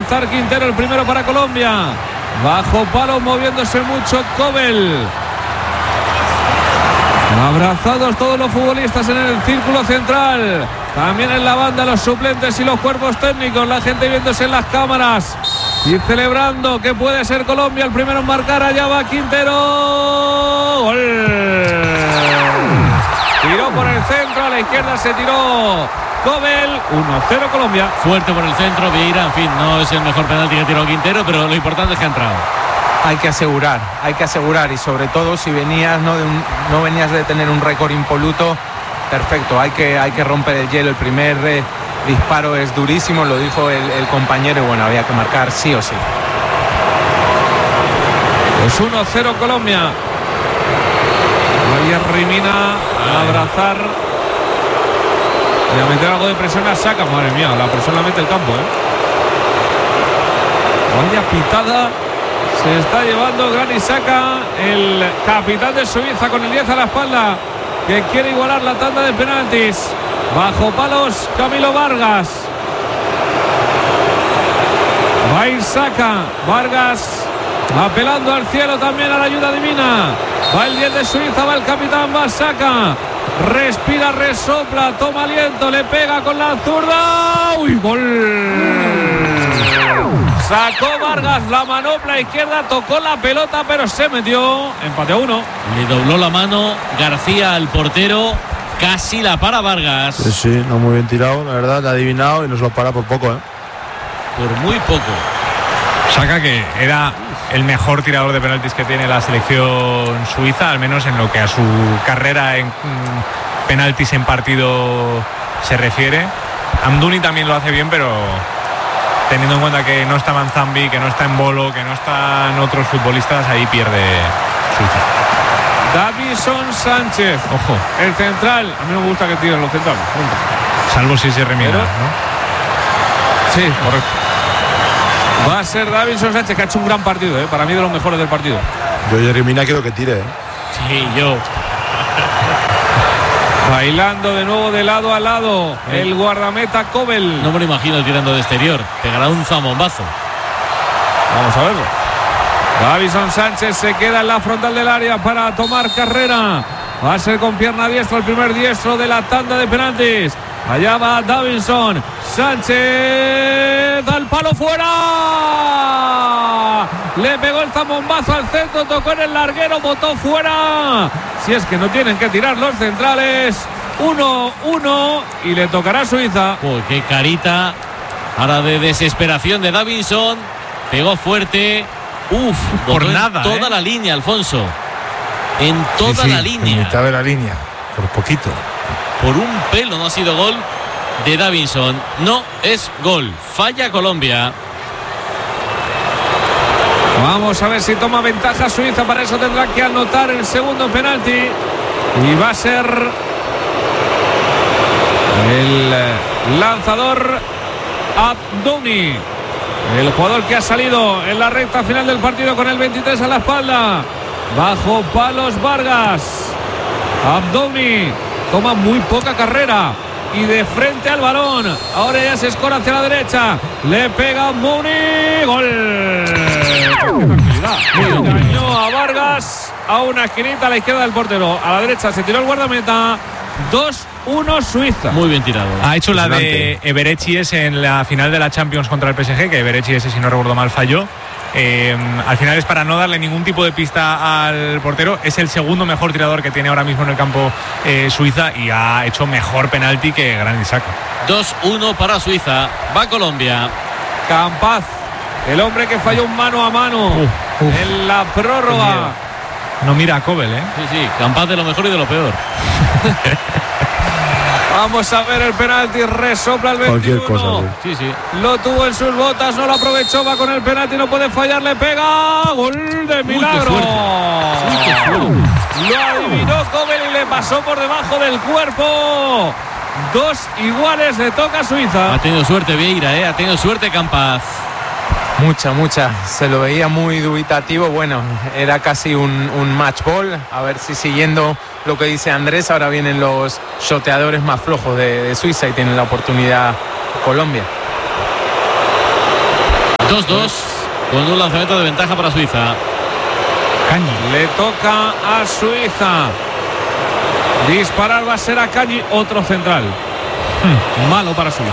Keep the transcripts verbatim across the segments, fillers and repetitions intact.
lanzar Quintero, el primero para Colombia. Bajo palo, moviéndose mucho Kobel. Abrazados todos los futbolistas en el círculo central. También en la banda los suplentes y los cuerpos técnicos. La gente viéndose en las cámaras y celebrando que puede ser Colombia el primero en marcar. Allá va Quintero. ¡Gol! Tiró por el centro, a la izquierda se tiró Kobel. uno cero Colombia. Fuerte por el centro, Vieira. En fin, no es el mejor penalti que ha tirado Quintero, pero lo importante es que ha entrado. Hay que asegurar, hay que asegurar y sobre todo si venías no, de un, no venías de tener un récord impoluto, perfecto, hay que, hay que romper el hielo. El primer eh, disparo es durísimo, lo dijo el, el compañero y bueno, había que marcar sí o sí. Pues uno cero Colombia. Javier Rimina a abrazar y a meter algo de presión a Saka. Madre mía, la presión la mete el campo, ¿eh? Vaya pitada se está llevando Granit Xhaka, el capitán de Suiza, con el diez a la espalda, que quiere igualar la tanda de penaltis. Bajo palos Camilo Vargas. Va a ir Xhaka. Vargas apelando al cielo, también a la ayuda divina. Va el diez de Suiza, va el capitán, va Xhaka. Respira, resopla, toma aliento, le pega con la zurda. ¡Uy, gol! Sacó Vargas la manopla izquierda, tocó la pelota, pero se metió. Empate a uno. Le dobló la mano García al portero. Casi la para Vargas. Sí, sí, no muy bien tirado, la verdad, ha adivinado y nos lo para por poco, ¿eh? Por muy poco. Xhaka, que era el mejor tirador de penaltis que tiene la selección suiza, al menos en lo que a su carrera en mm, penaltis en partido se refiere. Amdouni también lo hace bien, pero teniendo en cuenta que no está Manzambi, que no está Embolo, que no están otros futbolistas, ahí pierde Suiza. Davison Sánchez, ojo, el central. A mí no me gusta que tiren los centrales, salvo si se remina, pero, ¿no? Sí, correcto. Va a ser Davison Sánchez, que ha hecho un gran partido, ¿eh? Para mí de los mejores del partido. Yo Jerry Mina quiero que tire, ¿eh? Sí, yo. Bailando de nuevo de lado a lado el guardameta Kobel. No me lo imagino tirando de exterior. Pegará un zambombazo. Vamos a verlo. Davison Sánchez se queda en la frontal del área para tomar carrera. Va a ser con pierna diestra el primer diestro de la tanda de penaltis. Allá va Davison Sánchez. Da el palo fuera. Le pegó el zambombazo al centro. Tocó en el larguero. Botó fuera. Si es que no tienen que tirar los centrales. uno uno y le tocará a Suiza. Oh, qué carita ahora de desesperación de Davison. Pegó fuerte. Uf, por en nada, toda ¿eh? la línea, Alfonso. En toda sí, sí, la línea. En mitad de la línea, por poquito. Por un pelo no ha sido gol de Davison. No es gol. Falla Colombia. Vamos a ver si toma ventaja Suiza. Para eso tendrá que anotar el segundo penalti. Y va a ser el lanzador Amdouni, el jugador que ha salido en la recta final del partido con el veintitrés a la espalda. Bajo palos Vargas. Amdouni toma muy poca carrera y de frente al balón. Ahora ya se escora hacia la derecha. Le pega Amdouni. Gol. Engañó a Vargas a una esquinita a la izquierda del portero. A la derecha se tiró el guardameta. dos uno Suiza. Muy bien tirado. Ha hecho la de Eberechies en la final de la Champions contra el P S G, que Eberechies, si no recuerdo mal, falló. Eh, al final es para no darle ningún tipo de pista al portero. Es el segundo mejor tirador que tiene ahora mismo en el campo eh, Suiza y ha hecho mejor penalti que Granit Xhaka. dos uno para Suiza. Va Colombia. Campaz, el hombre que falló un mano a mano uh, uf, en la prórroga. No mira a Kobel, ¿eh? Sí, sí, Campaz de lo mejor y de lo peor. Vamos a ver el penalti. Resopla el veintiuno. Cualquier cosa, sí, sí. Lo tuvo en sus botas, no lo aprovechó. Va con el penalti, no puede fallar. Le pega. Gol de milagro. Uy, qué fuerte. Uy, qué Lo adivinó Kobel y le pasó por debajo del cuerpo. Dos iguales le toca a Suiza. Ha tenido suerte Vieira, ¿eh? Ha tenido suerte Campaz. Mucha, mucha. Se lo veía muy dubitativo. Bueno, era casi un, un match ball. A ver si siguiendo lo que dice Andrés, ahora vienen los shoteadores más flojos de, de Suiza y tienen la oportunidad Colombia. dos dos con un lanzamiento de ventaja para Suiza. Cañi. Le toca a Suiza. Disparar va a ser a Cañi, otro central. Hmm. Malo para Suiza.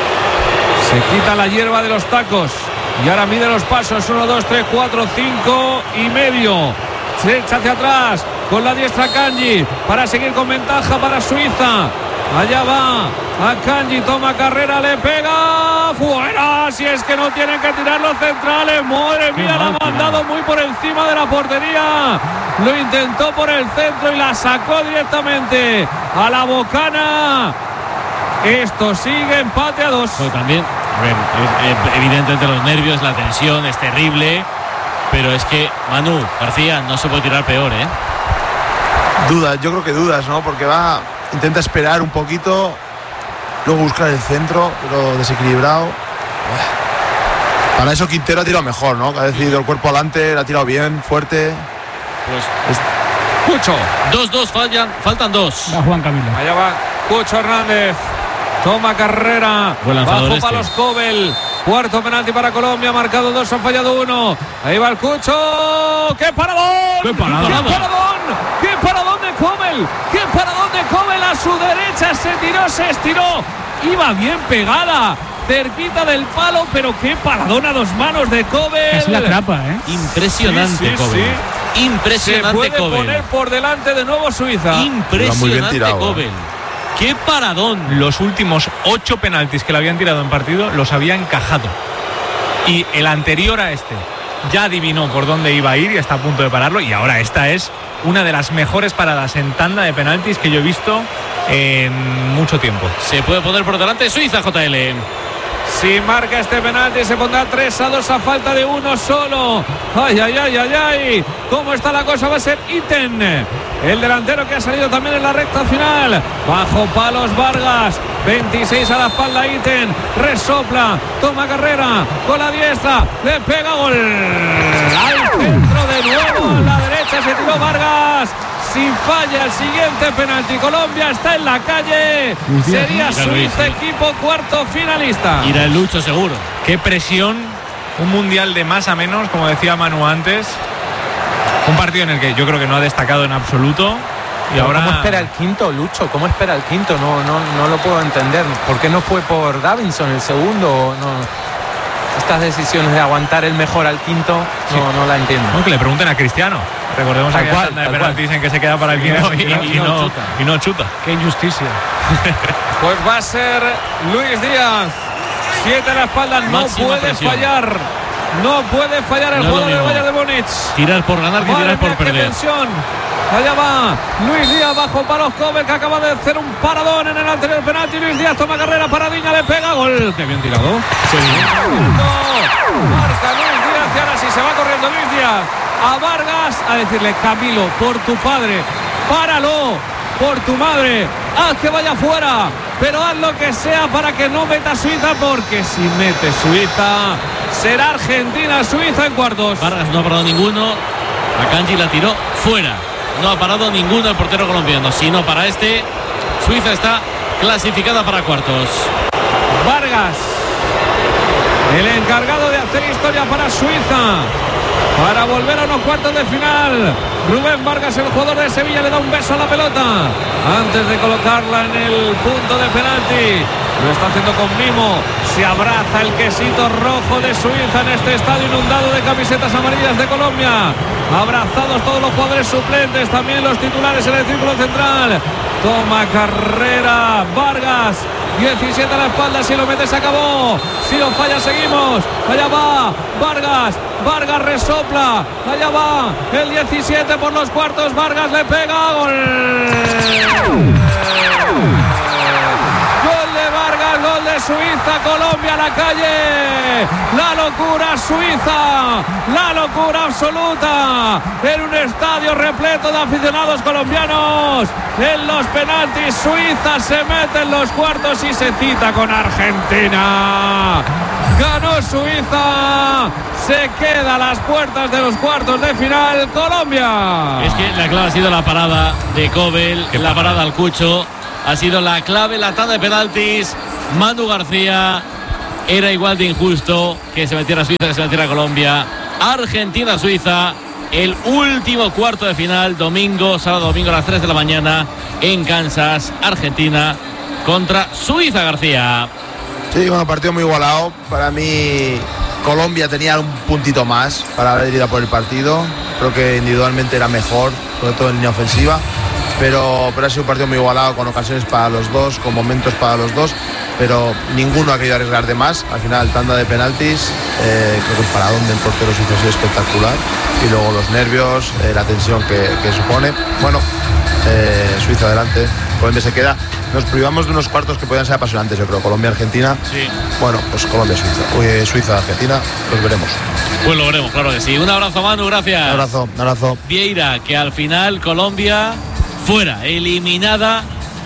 Se quita la hierba de los tacos y ahora mide los pasos. uno, dos, tres, cuatro, cinco y medio. Se echa hacia atrás con la diestra Cañi para seguir con ventaja para Suiza. Allá va a Cañi, toma carrera, le pega fuera. Si es que no tienen que tirar los centrales. Madre mía, la ha mandado muy por encima de la portería. Lo intentó por el centro y la sacó directamente a la bocana. Esto sigue empate a dos. Pero también, a ver, evidentemente los nervios, la tensión es terrible. Pero es que, Manu García, no se puede tirar peor, ¿eh? Dudas, yo creo que dudas, ¿no? Porque va, intenta esperar un poquito, luego buscar el centro, pero desequilibrado. Para eso Quintero ha tirado mejor, ¿no? Que ha decidido el cuerpo adelante, la ha tirado bien, fuerte. Pues es... Cucho. dos dos, fallan, faltan dos. Va Juan Camilo. Allá va Cucho Hernández. Toma carrera. Bajo este. Palos Cobel. Cuarto penalti para Colombia, marcado dos, han fallado uno. Ahí va el Cucho. ¡Qué paradón! ¡Qué paradón! ¡Qué paradón! ¡Qué paradón de Cobel! ¡Qué paradón de Cobel! A su derecha se tiró, se estiró. Iba bien pegada, cerquita del palo, pero qué paradón a dos manos de Cobel. Es la trapa, ¿eh? Impresionante, sí, sí, Cobel. Sí. Impresionante, se puede Cobel. poner por delante de nuevo Suiza. Impresionante, tirado, Cobel. ¡Qué paradón! Los últimos ocho penaltis que le habían tirado en partido los había encajado. Y el anterior a este ya adivinó por dónde iba a ir y está a punto de pararlo. Y ahora esta es una de las mejores paradas en tanda de penaltis que yo he visto en mucho tiempo. Se puede poner por delante Suiza, J L. Si marca este penalti se pondrá tres a dos a falta de uno solo. Ay, ay, ay, ay, ay. ¿Cómo está la cosa? Va a ser Itten, el delantero que ha salido también en la recta final. Bajo palos Vargas. veintiséis a la espalda Itten. Resopla. Toma carrera con la diestra. Le pega gol. Al centro de nuevo. A la derecha se tiró Vargas. Si falla el siguiente penalti, Colombia está en la calle. Sería Suiza, equipo cuarto finalista. Irá el Lucho seguro. Qué presión. Un mundial de más a menos, como decía Manu antes. Un partido en el que yo creo que no ha destacado en absoluto. Y ahora... ¿Cómo espera el quinto, Lucho? ¿Cómo espera el quinto? No, no, no lo puedo entender. ¿Por qué no fue por Davinson el segundo? No. Estas decisiones de aguantar el mejor al quinto, sí. no, no la entiendo. No, que le pregunten a Cristiano. Recordemos tal que cual, tanda de penaltis en que se queda para el quinto y, y, no, y, y, no, chuta. y no chuta. Qué injusticia. Pues va a ser Luis Díaz. Siete a la espalda, no Máxima puede presión. fallar. No puede fallar el no jugador del Bayern de Múnich. Tirar por ganar que tirar por perder. Tensión. Allá va Luis Díaz bajo palos Cobel, que acaba de hacer un paradón en el anterior penalti. Luis Díaz toma carrera para Diña, le pega gol. Qué bien tirado. Sí. Marca Luis Díaz y ahora sí se va corriendo Luis Díaz a Vargas a decirle: Camilo, por tu padre, páralo, por tu madre, haz que vaya fuera, pero haz lo que sea para que no meta Suiza, porque si mete Suiza será Argentina-Suiza en cuartos. Vargas no ha parado ninguno, a Kanji la tiró fuera. No ha parado ninguno el portero colombiano. Si no para este, Suiza está clasificada para cuartos. Vargas, el encargado de hacer historia para Suiza, para volver a unos cuartos de final. Rubén Vargas, el jugador de Sevilla, le da un beso a la pelota antes de colocarla en el punto de penalti. Lo está haciendo con mimo. Se abraza el quesito rojo de Suiza en este estadio inundado de camisetas amarillas de Colombia. Abrazados todos los jugadores suplentes, también los titulares en el círculo central. Toma carrera Vargas. diecisiete a la espalda, si lo mete se acabó. Si lo falla seguimos. Allá va Vargas. Vargas resopla. Allá va el diecisiete por los cuartos. Vargas le pega. Gol. Gol de Vargas, gol de Suiza. Colombia a la calle. La locura Suiza. La locura absoluta. En un estadio repleto de aficionados colombianos. En los penaltis Suiza se mete en los cuartos y se cita con Argentina. Ganó Suiza. Se queda a las puertas de los cuartos de final Colombia. Es que la clave ha sido la parada de Cobel, la parada al Cucho. Ha sido la clave, la tanda de penaltis. Manu García, era igual de injusto que se metiera Suiza que se metiera Colombia. Argentina-Suiza, el último cuarto de final, domingo, sábado domingo a las tres de la mañana en Kansas. Argentina contra Suiza, García. Sí, bueno, partido muy igualado. Para mí Colombia tenía un puntito más para haber ido por el partido. Creo que individualmente era mejor, sobre todo en línea ofensiva. Pero, pero ha sido un partido muy igualado, con ocasiones para los dos, con momentos para los dos, pero ninguno ha querido arriesgar de más. Al final, tanda de penaltis, eh, creo que el paradón del portero suizo ha sido espectacular, y luego los nervios, eh, la tensión que, que supone. Bueno, eh, Suiza adelante, Colombia se queda. Nos privamos de unos cuartos que podían ser apasionantes, yo creo. Colombia-Argentina, sí. Bueno, pues Colombia-Suiza, Suiza-Argentina, los veremos. Pues lo veremos, claro que sí. Un abrazo, Manu, gracias. Un abrazo, un abrazo. Vieira, que al final Colombia fuera, eliminada,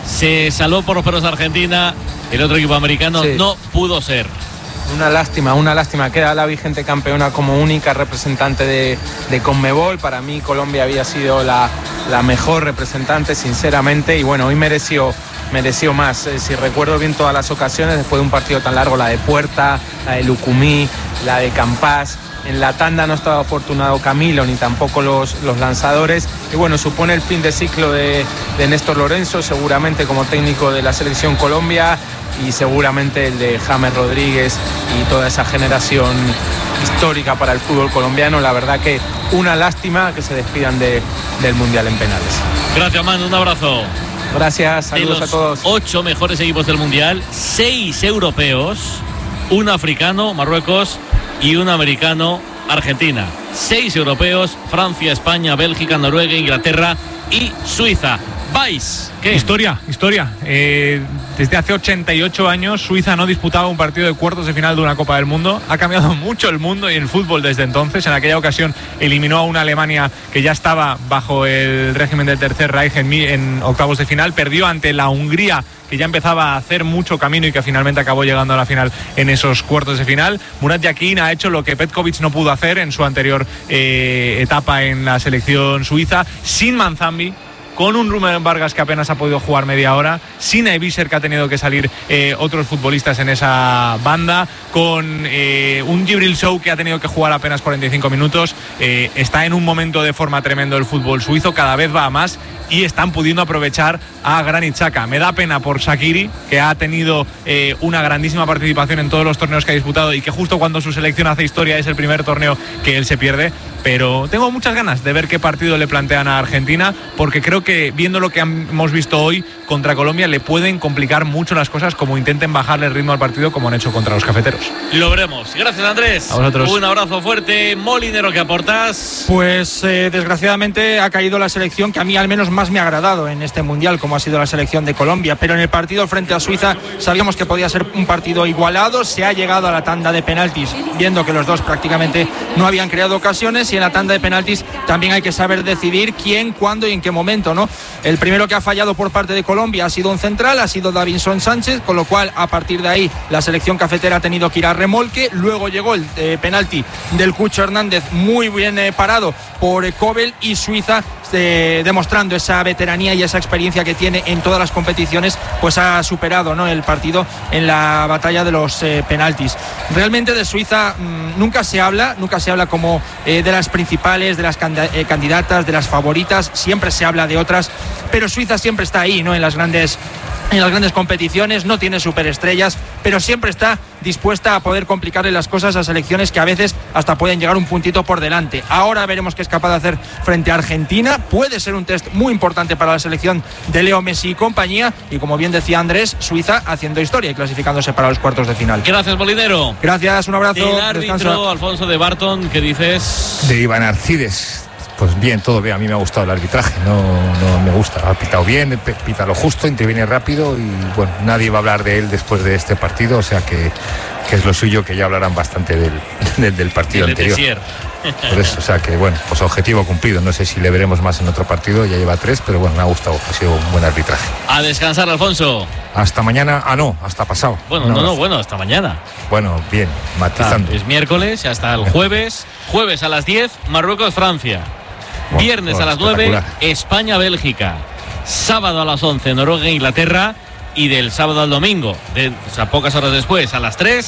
se salvó por los perros de Argentina. El otro equipo americano sí. no pudo ser. Una lástima, una lástima. Queda la vigente campeona como única representante de, de Conmebol. Para mí Colombia había sido la, la mejor representante, sinceramente, y bueno, hoy mereció, mereció más. Eh, si recuerdo bien todas las ocasiones, después de un partido tan largo, la de Puerta, la de Lucumí, la de Campas. En la tanda no estaba afortunado Camilo ni tampoco los, los lanzadores, y bueno, supone el fin de ciclo de, de Néstor Lorenzo, seguramente como técnico de la selección Colombia, y seguramente el de James Rodríguez y toda esa generación histórica para el fútbol colombiano. La verdad que una lástima que se despidan de, del Mundial en penales. Gracias, Manu, un abrazo. Gracias, saludos de los a todos. Ocho mejores equipos del Mundial, seis europeos, un africano, Marruecos, y un americano, Argentina. Seis europeos, Francia, España, Bélgica, Noruega, Inglaterra y Suiza. ¿Vais? ¿Qué? Historia, historia. Eh, desde hace ochenta y ocho años Suiza no disputaba un partido de cuartos de final de una Copa del Mundo. Ha cambiado mucho el mundo y el fútbol desde entonces. En aquella ocasión eliminó a una Alemania que ya estaba bajo el régimen del Tercer Reich en, en octavos de final. Perdió ante la Hungría, que ya empezaba a hacer mucho camino y que finalmente acabó llegando a la final en esos cuartos de final. Murat Yakin ha hecho lo que Petkovic no pudo hacer en su anterior eh, etapa en la selección suiza, sin Manzambi, con un Rubén Vargas que apenas ha podido jugar media hora, sin Eivisser, que ha tenido que salir eh, otros futbolistas en esa banda, con eh, un Djibril Sow que ha tenido que jugar apenas cuarenta y cinco minutos. Eh, está en un momento de forma tremendo el fútbol suizo, cada vez va a más, y están pudiendo aprovechar a Granit Xhaka. Me da pena por Shaqiri, que ha tenido eh, una grandísima participación en todos los torneos que ha disputado, y que justo cuando su selección hace historia es el primer torneo que él se pierde. Pero tengo muchas ganas de ver qué partido le plantean a Argentina, porque creo que viendo lo que hemos visto hoy contra Colombia le pueden complicar mucho las cosas, como intenten bajarle el ritmo al partido como han hecho contra los cafeteros. Lo veremos. Gracias, Andrés. A vosotros. Un abrazo fuerte. Molinero, ¿qué aportas? Pues eh, desgraciadamente ha caído la selección que a mí al menos más me ha agradado en este Mundial, como ha sido la selección de Colombia, pero en el partido frente a Suiza sabíamos que podía ser un partido igualado. Se ha llegado a la tanda de penaltis viendo que los dos prácticamente no habían creado ocasiones, y en la tanda de penaltis también hay que saber decidir quién, cuándo y en qué momento, ¿no? El primero que ha fallado por parte de Colombia ha sido un central, ha sido Davinson Sánchez, con lo cual a partir de ahí la selección cafetera ha tenido que ir a remolque. Luego llegó el eh, penalti del Cucho Hernández, muy bien eh, parado por eh, Kobel, y Suiza eh, demostrando esa veteranía y esa experiencia que tiene en todas las competiciones, pues ha superado, ¿no?, el partido en la batalla de los eh, penaltis. Realmente de Suiza mmm, nunca se habla, nunca se habla como eh, de las principales, de las eh, candidatas, de las favoritas, siempre se habla de otras, pero Suiza siempre está ahí, ¿no?, en las grandes en las grandes competiciones. No tiene superestrellas, pero siempre está dispuesta a poder complicarle las cosas a selecciones que a veces hasta pueden llegar un puntito por delante. Ahora veremos qué es capaz de hacer frente a Argentina. Puede ser un test muy importante para la selección de Leo Messi y compañía, y como bien decía Andrés, Suiza haciendo historia y clasificándose para los cuartos de final. Gracias, Molinero. Gracias, un abrazo. El árbitro, descansa. Alfonso de Barton, ¿qué dices? De Iván Arcides. Pues bien, todo bien. A mí me ha gustado el arbitraje, no, no me gusta. Ha pitado bien, pita lo justo, interviene rápido, y bueno, nadie va a hablar de él después de este partido, o sea que, que es lo suyo, que ya hablarán bastante del, del, del partido el anterior. Tessier. Por eso, o sea que bueno, pues objetivo cumplido. No sé si le veremos más en otro partido, ya lleva tres, pero bueno, me ha gustado, ha sido un buen arbitraje. A descansar, Alfonso. Hasta mañana, ah no, hasta pasado. Bueno, no, no, no bueno, hasta mañana. Bueno, bien, matizando. Ah, es miércoles, hasta el jueves. Jueves a las diez, Marruecos-Francia. Bueno, Viernes bueno, a las nueve, España-Bélgica. Sábado a las once, Noruega-Inglaterra. Y del sábado al domingo, de, o sea, pocas horas después, a las tres,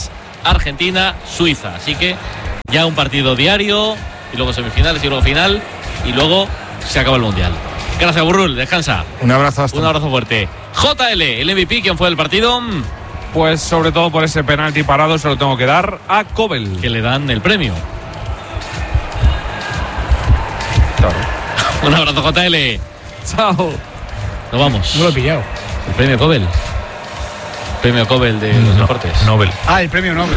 Argentina, Suiza. Así que ya un partido diario, y luego semifinales y luego final, y luego se acaba el Mundial. Gracias, Burrul, descansa. Un abrazo. Hasta un abrazo fuerte. J L, el M V P, ¿quién fue el partido? Pues sobre todo por ese penalti parado se lo tengo que dar a Kobel. Que le dan el premio. Claro. Un abrazo, J L. Chao. Nos vamos. No lo he pillado. El premio Kobel. Premio Kobel de los no, deportes. Nobel. Ah, el premio Nobel.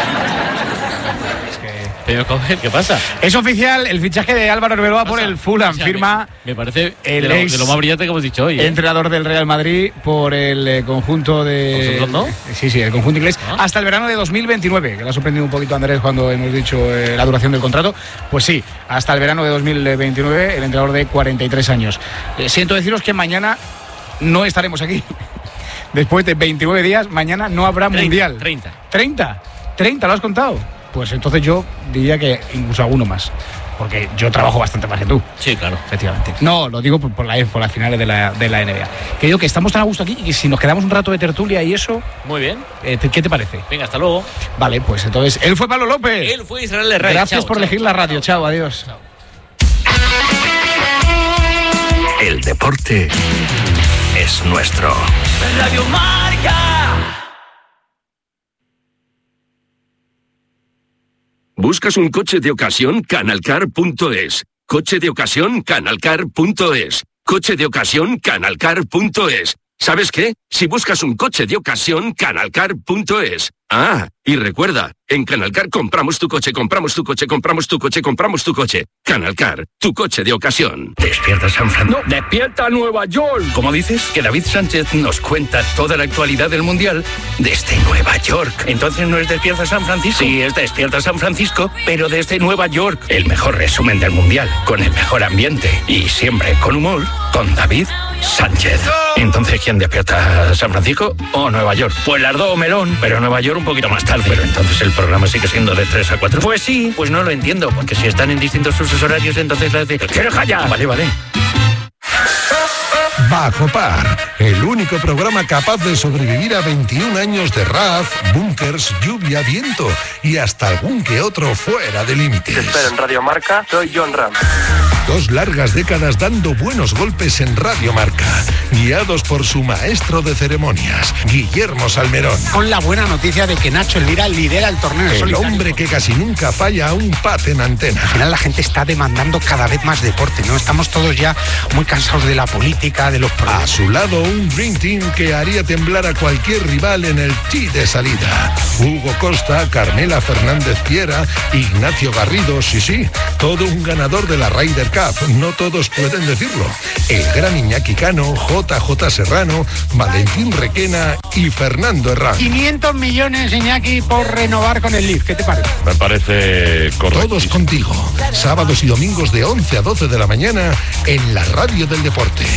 Premio Kobel, ¿qué pasa? Es oficial el fichaje de Álvaro Arbeloa por el Fulham. O sea, Firma me, me parece el de lo, ex de lo más brillante que hemos dicho hoy. ¿eh? Entrenador del Real Madrid por el eh, conjunto de... ¿Vosotros no? Sí, sí, el conjunto inglés. ¿Ah? Hasta el verano de dos mil veintinueve. Que le ha sorprendido un poquito a Andrés cuando hemos dicho eh, la duración del contrato. Pues sí, hasta el verano de dos mil veintinueve, el entrenador de cuarenta y tres años. Eh, siento deciros que mañana no estaremos aquí. Después de veintinueve días, mañana no habrá treinta, Mundial. treinta. ¿treinta? ¿treinta? ¿Lo has contado? Pues entonces yo diría que incluso alguno más. Porque yo trabajo bastante más que tú. Sí, claro. Efectivamente. No, lo digo por, por, la, por las finales de la, de la N B A. Que digo que estamos tan a gusto aquí y si nos quedamos un rato de tertulia y eso... Muy bien. Eh, ¿Qué te parece? Venga, hasta luego. Vale, pues entonces... Él fue Pablo López. Él fue Israel Herrera. Gracias Chao, por chao, elegir chao, la radio. chao, Chao, adiós. Chao. El deporte es nuestro. Radio Marca. ¿Buscas un coche de ocasión? Canalcar punto es. Coche de ocasión, Canalcar punto es. Coche de ocasión, Canalcar punto es. ¿Sabes qué? Si buscas un coche de ocasión, Canalcar punto es. Ah, y recuerda, en Canalcar compramos tu coche, compramos tu coche, compramos tu coche, compramos tu coche. Canalcar, tu coche de ocasión. Despierta San Francisco. No, despierta Nueva York. ¿Cómo dices? Que David Sánchez nos cuenta toda la actualidad del Mundial desde Nueva York. Entonces no es Despierta San Francisco. Sí, es Despierta San Francisco, pero desde Nueva York. El mejor resumen del Mundial, con el mejor ambiente y siempre con humor, con David Sánchez. Entonces, ¿quién despierta? ¿San Francisco o Nueva York? Pues las dos, melón, pero Nueva York un poquito más tarde. Pero entonces el programa sigue siendo de tres a cuatro. Pues sí, pues no lo entiendo, porque si están en distintos usos horarios, entonces les digo, ¿quieres callar? Vale, vale. Bajo Par, el único programa capaz de sobrevivir a veintiún años de raf, búnkers, lluvia, viento y hasta algún que otro fuera de límites. Te espero en Radio Marca, soy John Ram. Dos largas décadas dando buenos golpes en Radio Marca, guiados por su maestro de ceremonias, Guillermo Salmerón. Con la buena noticia de que Nacho Elvira lidera el torneo. El solitario. hombre que casi nunca falla a un pat en antena. Al final la gente está demandando cada vez más deporte, ¿no? Estamos todos ya muy cansados de la política, de los problemas. A su lado, un Dream Team que haría temblar a cualquier rival en el tee de salida. Hugo Costa, Carmela Fernández Piera, Ignacio Garrido, sí, sí, todo un ganador de la Ryder Cup. No todos pueden decirlo. El gran Iñaki Cano, J J Serrano, Valentín Requena y Fernando Herrán. quinientos millones, Iñaki, por renovar con el Leaf. ¿Qué te parece? Me parece correcto. Todos contigo. Sábados y domingos de once a doce de la mañana en la Radio del Deporte.